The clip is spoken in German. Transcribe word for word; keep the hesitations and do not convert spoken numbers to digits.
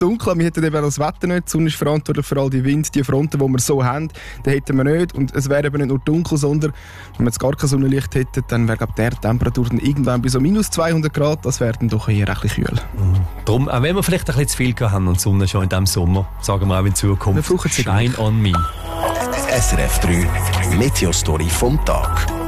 dunkel. Wir hätten eben das Wetter nicht. Die Sonne ist verantwortlich für all die Wind, die Fronten, die wir so haben. Den hätten wir nicht. Und es wäre eben nicht nur dunkel, sondern wenn wir jetzt gar kein Sonnenlicht hätten, dann wäre die Erdtemperatur dann irgendwann bei so minus zweihundert Grad. Das wäre dann doch eher ein bisschen kühl. Mhm. Darum, auch wenn wir vielleicht ein bisschen zu viel haben und die Sonne schon in diesem Sommer, sagen wir auch in Zukunft, Shine on me. S R F drei Meteostory vom Tag.